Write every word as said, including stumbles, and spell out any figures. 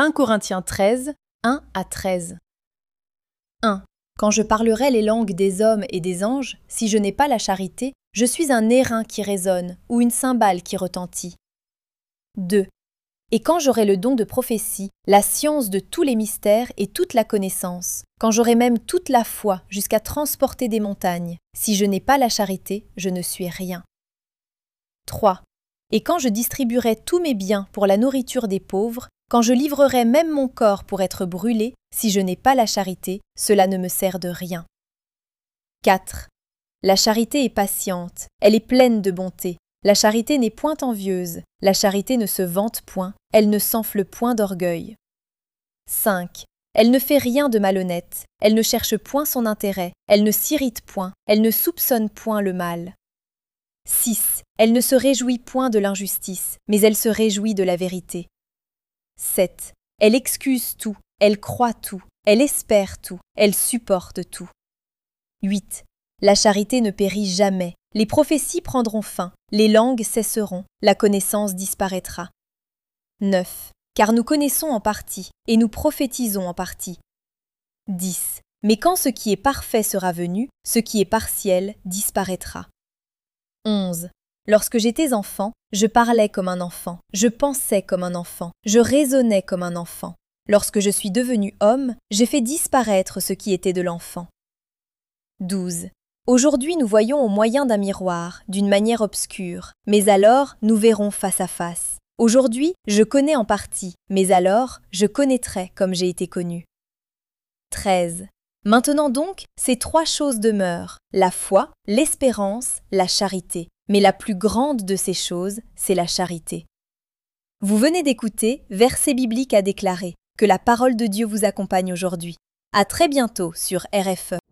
un Corinthiens treize, un à treize. un. Quand je parlerai les langues des hommes et des anges, si je n'ai pas la charité, je suis un airain qui résonne ou une cymbale qui retentit. deux. Et quand j'aurai le don de prophétie, la science de tous les mystères et toute la connaissance, quand j'aurai même toute la foi jusqu'à transporter des montagnes, si je n'ai pas la charité, je ne suis rien. trois. Et quand je distribuerai tous mes biens pour la nourriture des pauvres, quand je livrerai même mon corps pour être brûlé, si je n'ai pas la charité, cela ne me sert de rien. quatre. La charité est patiente, elle est pleine de bonté. La charité n'est point envieuse, la charité ne se vante point, elle ne s'enfle point d'orgueil. cinq. Elle ne fait rien de malhonnête, elle ne cherche point son intérêt, elle ne s'irrite point, elle ne soupçonne point le mal. six. Elle ne se réjouit point de l'injustice, mais elle se réjouit de la vérité. sept. Elle excuse tout, elle croit tout, elle espère tout, elle supporte tout. huit. La charité ne périt jamais, les prophéties prendront fin, les langues cesseront, la connaissance disparaîtra. neuf. Car nous connaissons en partie, et nous prophétisons en partie. dix. Mais quand ce qui est parfait sera venu, ce qui est partiel disparaîtra. onze. Lorsque j'étais enfant, je parlais comme un enfant, je pensais comme un enfant, je raisonnais comme un enfant. Lorsque je suis devenu homme, j'ai fait disparaître ce qui était de l'enfant. douze. Aujourd'hui nous voyons au moyen d'un miroir, d'une manière obscure, mais alors nous verrons face à face. Aujourd'hui je connais en partie, mais alors je connaîtrai comme j'ai été connu. treize. Maintenant donc, ces trois choses demeurent, la foi, l'espérance, la charité. Mais la plus grande de ces choses, c'est la charité. Vous venez d'écouter Versets bibliques à déclarer. Que la parole de Dieu vous accompagne aujourd'hui. À très bientôt sur R F E.